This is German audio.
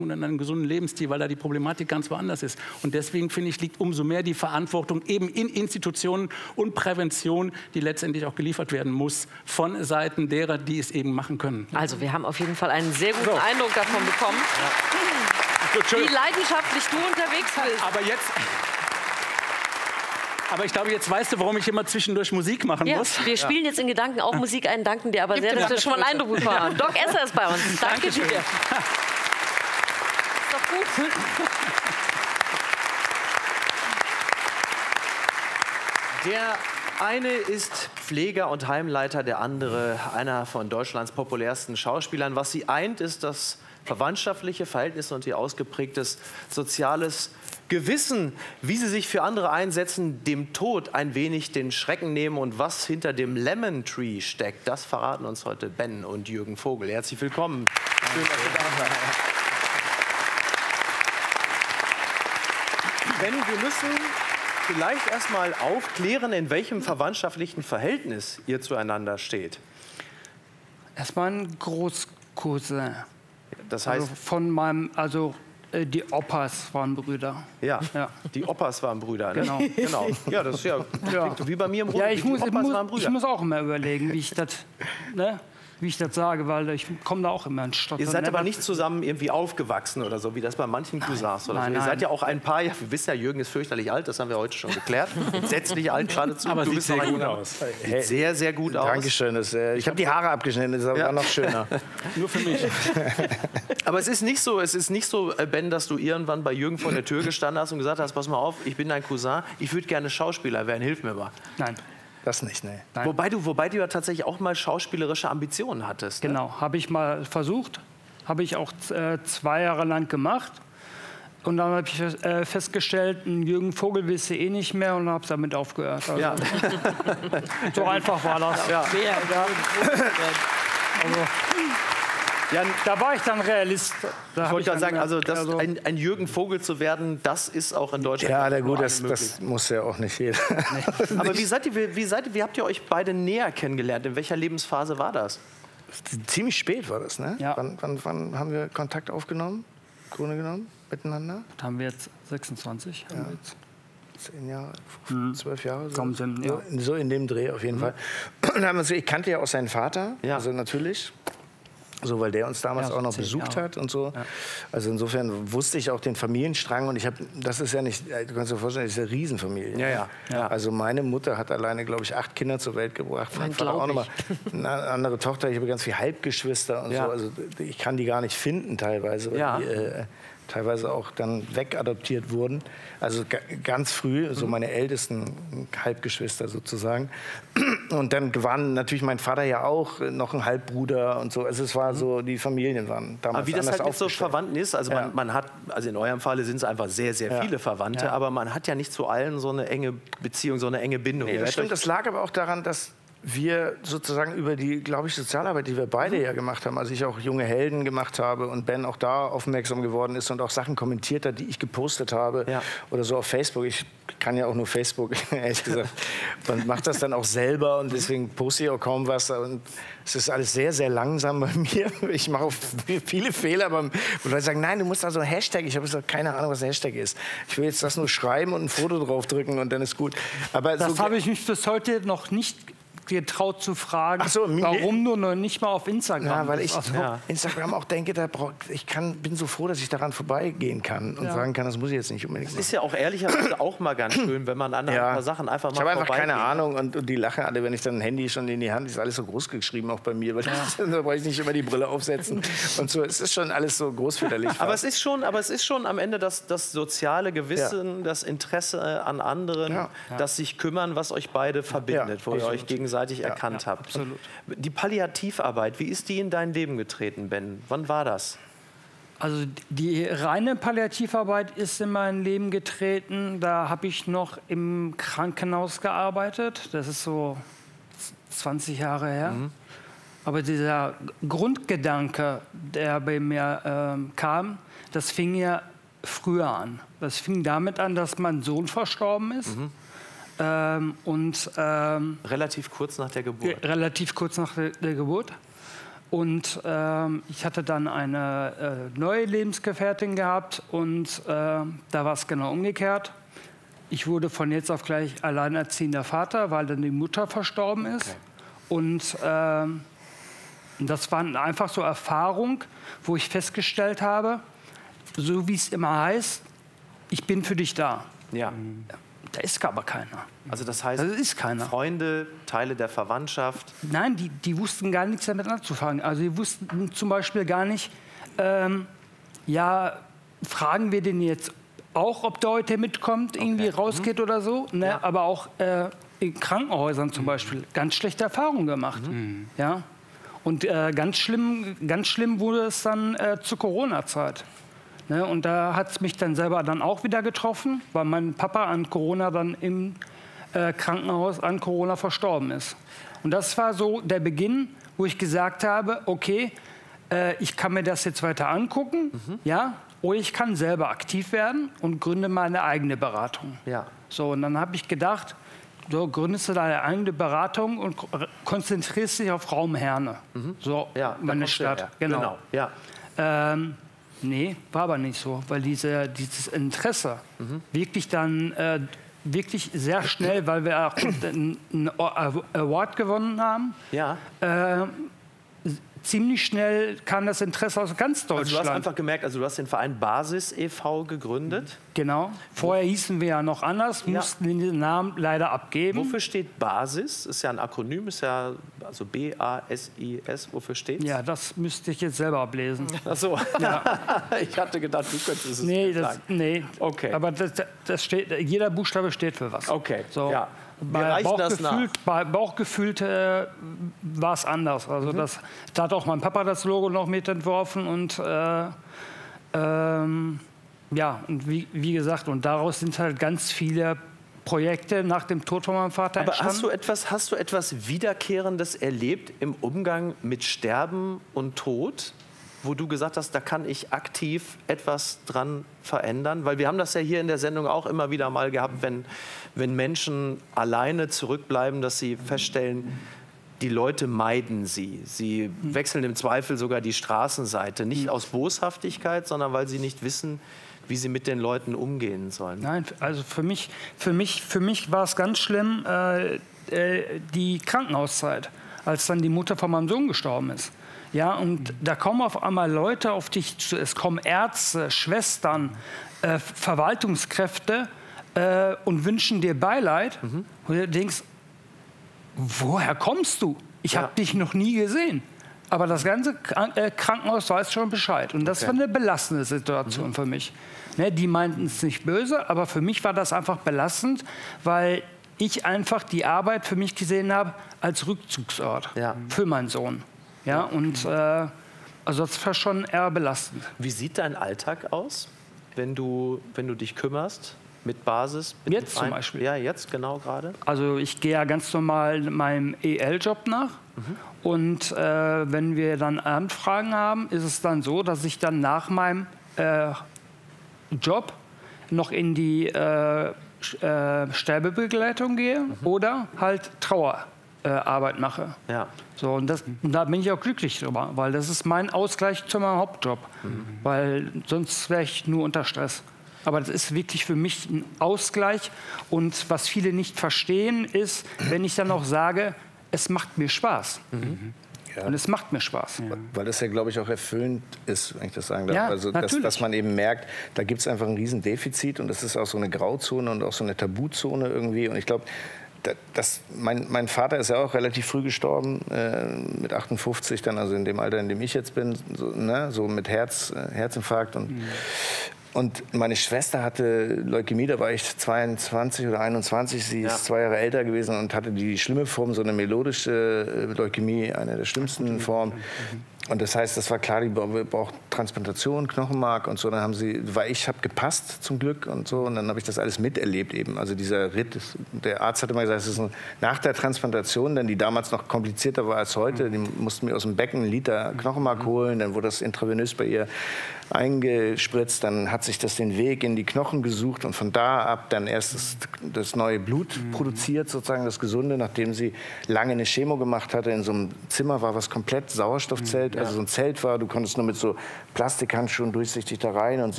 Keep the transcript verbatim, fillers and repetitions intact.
und an einem gesunden Lebensstil, weil da die Problematik ganz woanders ist. Und deswegen, finde ich, liegt umso mehr die Verantwortung eben in Institutionen und Prävention, die letztendlich auch geliefert werden muss, von Seiten derer, die es eben machen können. Also wir haben auf jeden Fall einen sehr guten so. Eindruck davon bekommen, ja. wie leidenschaftlich du unterwegs bist. Aber jetzt... Aber ich glaube, jetzt weißt du, warum ich immer zwischendurch Musik machen ja, muss. Wir spielen jetzt in Gedanken auch Musik ein, danken dir aber sehr, dass wir schon mal einen Eindruck bekommen haben. Doc Esser ist bei uns. Danke dir. Ist doch gut. Der eine ist Pfleger und Heimleiter, der andere einer von Deutschlands populärsten Schauspielern. Was sie eint, ist das verwandtschaftliche Verhältnis und ihr ausgeprägtes soziales Gewissen, wie sie sich für andere einsetzen, dem Tod ein wenig den Schrecken nehmen und was hinter dem Lemon Tree steckt, das verraten uns heute Ben und Jürgen Vogel. Herzlich willkommen. Schön, dass ihr da seid. Ben, wir müssen vielleicht erst mal aufklären, in welchem verwandtschaftlichen Verhältnis ihr zueinander steht. Erstmal ein Großcousin. Das heißt, also von meinem, also die Opas waren Brüder. Ja, ja, die Opas waren Brüder. Ne? Genau. Genau. Ja, das ist ja, ja wie bei mir im Ruhrgebiet. Ja, ich muss, die Opas muss, waren Brüder. ich muss auch immer überlegen, wie ich das, ne, wie ich das sage, weil ich komme da auch immer in Stottern. Ihr seid aber nicht zusammen irgendwie aufgewachsen oder so, wie das bei manchen Cousins oder nein, so. Ihr nein. seid ja auch ein paar, ja, wir wissen ja, Jürgen ist fürchterlich alt, das haben wir heute schon geklärt. Entsetzlich alt geradezu. Aber du sieht bist sehr noch gut ein- aus. Sieht sehr, sehr gut aus. Dankeschön. Das, äh, ich habe die Haare abgeschnitten, das ist aber Ja. noch schöner. Nur für mich. Aber es ist nicht so, es ist nicht so, äh, Ben, dass du irgendwann bei Jürgen vor der Tür gestanden hast und gesagt hast, pass mal auf, ich bin dein Cousin, ich würde gerne Schauspieler werden, hilf mir mal. Nein, Das nicht, ne. nein. Wobei du, wobei du ja tatsächlich auch mal schauspielerische Ambitionen hattest. Ne? Genau, habe ich mal versucht, habe ich auch äh, zwei Jahre lang gemacht. Und dann habe ich äh, festgestellt, einen Jürgen Vogel willst du eh nicht mehr und habe damit aufgehört. Also, Ja. so einfach war das. Ja. Ja. Also, Ja, da war ich dann Realist. Da ich hab wollte gerade sagen, dann also, das, also ein, ein Jürgen Vogel zu werden, das ist auch in Deutschland. Ja, na nur gut, das, eine das muss ja auch nicht jeder. Möglichkeit. Aber wie seid ihr, wie seid ihr, wie habt ihr euch beide näher kennengelernt? In welcher Lebensphase war das? Ziemlich spät war das, ne? Ja. Wann, wann, wann haben wir Kontakt aufgenommen? Im Grunde genommen? Miteinander? haben wir jetzt sechsundzwanzig. Haben wir jetzt. Zehn Jahre, zwölf Jahre? So, Kommt hin, ja. so, so in dem Dreh auf jeden Fall. Und haben uns, ich kannte ja auch seinen Vater, Ja. also natürlich. So, weil der uns damals Ja, so auch noch zehn besucht Jahre. hat und so. Also insofern wusste ich auch den Familienstrang und ich habe, das ist ja nicht, du kannst dir vorstellen, das ist eine Riesenfamilie. Ja, ja. Ja. Also meine Mutter hat alleine, glaube ich, acht Kinder zur Welt gebracht. Mein Vater auch nochmal eine andere Tochter. Ich habe ganz viele Halbgeschwister und Ja. so. Also ich kann die gar nicht finden teilweise, weil Ja. die äh, teilweise auch dann wegadoptiert wurden. Also ga- ganz früh, so meine ältesten Halbgeschwister sozusagen. Und dann waren natürlich mein Vater ja auch noch ein Halbbruder und so. Also es war so, die Familien waren damals Aber wie das anders halt mit so aufgestellt. Verwandten ist, also Ja. man, man hat, also in eurem Falle sind es einfach sehr, sehr Ja. viele Verwandte, Ja. aber man hat ja nicht zu allen so eine enge Beziehung, so eine enge Bindung. Nee, Ihr das seid stimmt. euch- Das lag aber auch daran, dass wir sozusagen über die, glaube ich, Sozialarbeit, die wir beide ja gemacht haben, also ich auch junge Helden gemacht habe und Ben auch da aufmerksam geworden ist und auch Sachen kommentiert hat, die ich gepostet habe Ja. oder so auf Facebook. Ich kann ja auch nur Facebook, ehrlich gesagt. Und mache das dann auch selber und deswegen poste ich auch kaum was. Und es ist alles sehr, sehr langsam bei mir. Ich mache auch viele Fehler, aber wo Leute sagen, nein, du musst da so ein Hashtag. Ich habe so keine Ahnung, was ein Hashtag ist. Ich will jetzt das nur schreiben und ein Foto draufdrücken und dann ist gut. Aber Das so, habe ich mich bis heute noch nicht getraut zu fragen, Ach so, mir- warum du noch nicht mal auf Instagram Ja, weil ich bist. Also, Ja. Instagram auch denke, da brauch, ich kann, bin so froh, dass ich daran vorbeigehen kann und Ja. sagen kann, das muss ich jetzt nicht unbedingt Es machen. ist ja auch ehrlicherweise auch mal ganz schön, wenn man an ein Ja. paar Sachen einfach mal Ich habe einfach keine vorbeigeht. Ahnung und, und die lachen alle, wenn ich dann ein Handy schon in die Hand, ist alles so groß geschrieben, auch bei mir, weil da brauche ich nicht immer die Brille aufsetzen und so. Es ist schon alles so großväterlich. Aber es ist schon, aber es ist schon am Ende das, das soziale Gewissen, das Interesse an anderen, Ja. das sich kümmern, was euch beide verbindet, Ja, wo ihr absolut. euch gegenseitig erkannt habt. absolut. Die Palliativarbeit, wie ist die in dein Leben getreten, Ben? Wann war das? Also die reine Palliativarbeit ist in mein Leben getreten. Da habe ich noch im Krankenhaus gearbeitet. Das ist so zwanzig Jahre her. Aber dieser Grundgedanke, der bei mir ähm, kam, das fing ja früher an. Das fing damit an, dass mein Sohn verstorben ist. Ähm, und ähm, Relativ kurz nach der Geburt. relativ kurz nach der, der Geburt. Und ähm, ich hatte dann eine äh, neue Lebensgefährtin gehabt und äh, da war es genau umgekehrt. Ich wurde von jetzt auf gleich alleinerziehender Vater, weil dann die Mutter verstorben ist. Okay. Und ähm, das war einfach so Erfahrung, wo ich festgestellt habe, so wie es immer heißt, ich bin für dich da. Ja. Da ist aber keiner. Also das heißt, das ist keiner. Freunde, Teile der Verwandtschaft? Nein, die, die wussten gar nichts damit anzufangen. Also die wussten zum Beispiel gar nicht, ähm, ja, fragen wir den jetzt auch, ob der heute mitkommt, irgendwie okay. rausgeht mhm. oder so. Ne? Ja. Aber auch äh, in Krankenhäusern zum mhm. Beispiel ganz schlechte Erfahrungen gemacht. Mhm. Ja? Und äh, ganz schlimm, ganz schlimm wurde es dann äh, zur Corona-Zeit. Ne, und da hat es mich dann selber dann auch wieder getroffen, weil mein Papa an Corona dann im äh, Krankenhaus an Corona verstorben ist. Und das war so der Beginn, wo ich gesagt habe, okay, äh, ich kann mir das jetzt weiter angucken, mhm. ja, oder ich kann selber aktiv werden und gründe meine eigene Beratung. Ja. So, und dann habe ich gedacht, so gründest du deine eigene Beratung und konzentrierst dich auf Raum Herne. Mhm. So, ja, meine Stadt. Genau. genau. Ja. Ähm, Nee, war aber nicht so, weil diese, dieses Interesse mhm. wirklich dann äh, wirklich sehr schnell, weil wir auch einen Award gewonnen haben, ja. äh, ziemlich schnell kam das Interesse aus ganz Deutschland. Also du hast einfach gemerkt, also du hast den Verein Basis e V gegründet. Genau. Vorher hießen wir ja noch anders, ja. mussten den Namen leider abgeben. Wofür steht Basis? Ist ja ein Akronym, ist ja also B A S I S. Wofür steht? Ja, das müsste ich jetzt selber ablesen. Ach so. Ja. Ich hatte gedacht, du könntest es nee, das, sagen. Nee, okay. Aber das, das steht, jeder Buchstabe steht für was. Okay, so. Ja. Bei Bauchgefühl, bei Bauchgefühl äh, war es anders. Also mhm. das, da hat auch mein Papa das Logo noch mitentworfen und äh, ähm, ja, und wie, wie gesagt, und daraus sind halt ganz viele Projekte nach dem Tod von meinem Vater Aber entstanden. hast du etwas, hast du etwas Wiederkehrendes erlebt im Umgang mit Sterben und Tod, wo du gesagt hast, da kann ich aktiv etwas dran verändern? Weil wir haben das ja hier in der Sendung auch immer wieder mal gehabt, wenn, wenn Menschen alleine zurückbleiben, dass sie feststellen, die Leute meiden sie. Sie wechseln im Zweifel sogar die Straßenseite. Nicht aus Boshaftigkeit, sondern weil sie nicht wissen, wie sie mit den Leuten umgehen sollen. Nein, also für mich, für mich, für mich war es ganz schlimm, äh, äh, die Krankenhauszeit, als dann die Mutter von meinem Sohn gestorben ist. Ja, und da kommen auf einmal Leute auf dich zu. Es kommen Ärzte, Schwestern, äh, Verwaltungskräfte äh, und wünschen dir Beileid. Mhm. Und du denkst, woher kommst du? Ich ja. habe dich noch nie gesehen. Aber das ganze Krank äh, Krankenhaus weiß schon Bescheid. Und das okay. war eine belastende Situation mhm. für mich. Ne, die meinten es nicht böse, aber für mich war das einfach belastend, weil ich einfach die Arbeit für mich gesehen habe als Rückzugsort ja. für meinen Sohn. Ja, und äh, also das war schon eher belastend. Wie sieht dein Alltag aus, wenn du, wenn du dich kümmerst mit Basis? Mit jetzt zum Beispiel? Ja, jetzt genau gerade. Also ich gehe ja ganz normal meinem E L-Job nach. Mhm. Und äh, wenn wir dann Anfragen haben, ist es dann so, dass ich dann nach meinem äh, Job noch in die äh, äh, Sterbebegleitung gehe mhm. oder halt Trauer. Äh, Arbeit mache. Ja. So, und, das, und da bin ich auch glücklich drüber, weil das ist mein Ausgleich zu meinem Hauptjob. Mhm. Weil sonst wäre ich nur unter Stress. Aber das ist wirklich für mich ein Ausgleich. Und was viele nicht verstehen, ist, wenn ich dann auch sage, es macht mir Spaß. Mhm. Ja. Und es macht mir Spaß. Ja. Weil das ja, glaube ich, auch erfüllend ist, wenn ich das sagen darf. Ja, also, dass, dass man eben merkt, da gibt es einfach ein Riesendefizit. Und das ist auch so eine Grauzone und auch so eine Tabuzone irgendwie. Und ich glaube, Das, mein, mein Vater ist ja auch relativ früh gestorben, äh, mit achtundfünfzig, dann, also in dem Alter, in dem ich jetzt bin, so, ne, so mit Herz, äh, Herzinfarkt. Und, mhm. und meine Schwester hatte Leukämie, da war ich zweiundzwanzig oder einundzwanzig, sie ja. ist zwei Jahre älter gewesen und hatte die schlimme Form, so eine melodische Leukämie, eine der schlimmsten Formen. Mhm. Und das heißt, das war klar, die braucht Transplantation, Knochenmark und so. Dann haben sie, weil ich habe gepasst zum Glück und so. Und dann habe ich das alles miterlebt eben. Also dieser Ritt, der Arzt hat immer gesagt, es ist ein, nach der Transplantation, denn die damals noch komplizierter war als heute. Die mussten mir aus dem Becken einen Liter Knochenmark holen, dann wurde das intravenös bei ihr eingespritzt, dann hat sich das den Weg in die Knochen gesucht und von da ab dann erst das, das neue Blut mhm. produziert, sozusagen das Gesunde, nachdem sie lange eine Chemo gemacht hatte. In so einem Zimmer war was komplett Sauerstoffzelt, mhm, ja. also so ein Zelt war, du konntest nur mit so Plastikhandschuhen durchsichtig da rein und sie